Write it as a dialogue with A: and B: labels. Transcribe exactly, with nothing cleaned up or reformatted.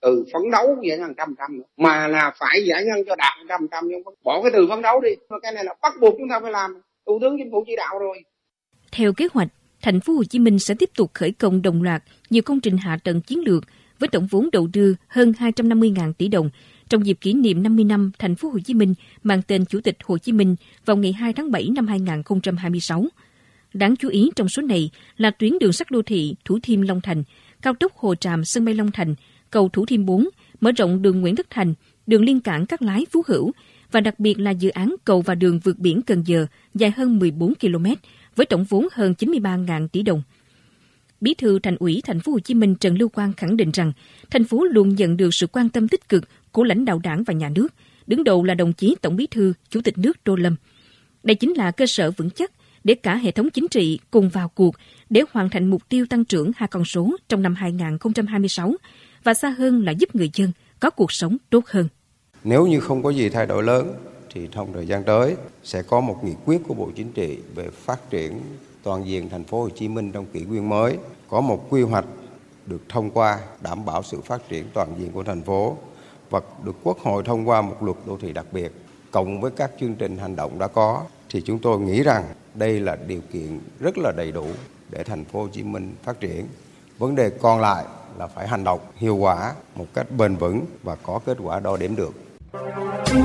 A: từ phấn đấu giải ngân trăm trăm nữa, mà là phải giải ngân cho đạt trăm trăm, nhưng bỏ cái từ phấn đấu đi, mà cái này là bắt buộc chúng ta phải làm. Thủ tướng Chính phủ chỉ đạo rồi.
B: Theo kế hoạch, Thành phố Hồ Chí Minh sẽ tiếp tục khởi công đồng loạt nhiều công trình hạ tầng chiến lược với tổng vốn đầu tư hơn hai trăm năm mươi nghìn tỷ đồng trong dịp kỷ niệm năm mươi năm Thành phố Hồ Chí Minh mang tên Chủ tịch Hồ Chí Minh vào ngày hai tháng bảy năm hai nghìn không trăm hai mươi sáu. Đáng chú ý trong số này là tuyến đường sắt đô thị Thủ Thiêm Long Thành, cao tốc Hồ Tràm sân bay Long Thành, cầu Thủ Thiêm bốn, mở rộng đường Nguyễn Tất Thành, đường liên cảng Cát Lái Phú Hữu và đặc biệt là dự án cầu và đường vượt biển Cần Giờ dài hơn mười bốn ki lô mét với tổng vốn hơn chín mươi ba nghìn tỷ đồng. Bí thư Thành ủy Thành phố Hồ Chí Minh Trần Lưu Quang khẳng định rằng thành phố luôn nhận được sự quan tâm tích cực của lãnh đạo Đảng và Nhà nước, đứng đầu là đồng chí Tổng Bí thư Chủ tịch nước Tô Lâm. Đây chính là cơ sở vững chắc để cả hệ thống chính trị cùng vào cuộc để hoàn thành mục tiêu tăng trưởng hai con số trong năm hai nghìn không trăm hai mươi sáu và xa hơn là giúp người dân có cuộc sống tốt hơn.
C: Nếu như không có gì thay đổi lớn thì trong thời gian tới sẽ có một nghị quyết của Bộ Chính trị về phát triển toàn diện Thành phố Hồ Chí Minh trong kỷ nguyên mới, có một quy hoạch được thông qua đảm bảo sự phát triển toàn diện của thành phố và được Quốc hội thông qua một luật đô thị đặc biệt, cộng với các chương trình hành động đã có thì chúng tôi nghĩ rằng đây là điều kiện rất là đầy đủ để Thành phố Hồ Chí Minh phát triển. Vấn đề còn lại là phải hành động hiệu quả một cách bền vững và có kết quả đo đếm được.